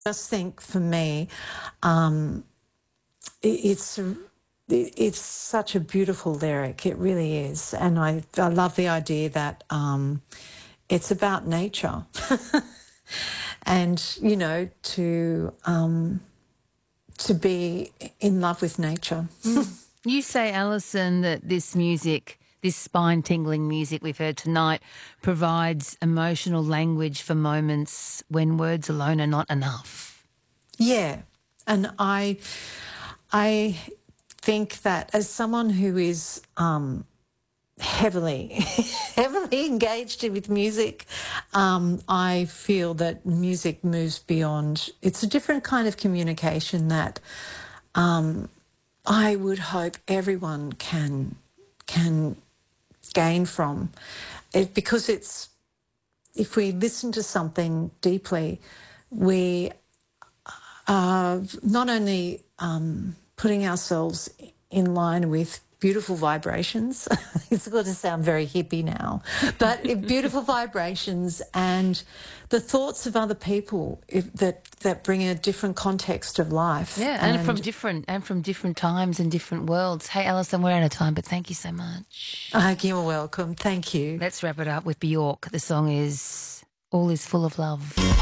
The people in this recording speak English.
just think for me, um, it's such a beautiful lyric. It really is, and I love the idea that it's about nature, and to be in love with nature. You say, Alison, that this music, this spine-tingling music we've heard tonight, provides emotional language for moments when words alone are not enough. Yeah, and I think that as someone who is heavily heavily engaged with music, I feel that music moves beyond. It's a different kind of communication that I would hope everyone can gain from it, because it's, if we listen to something deeply, we are not only putting ourselves in line with beautiful vibrations. It's going to sound very hippie now, but beautiful vibrations and the thoughts of other people that bring a different context of life. Yeah, and from different times and different worlds. Hey, Alison, we're out of time, but thank you so much. You're welcome. Thank you. Let's wrap it up with Bjork. The song is All Is Full of Love.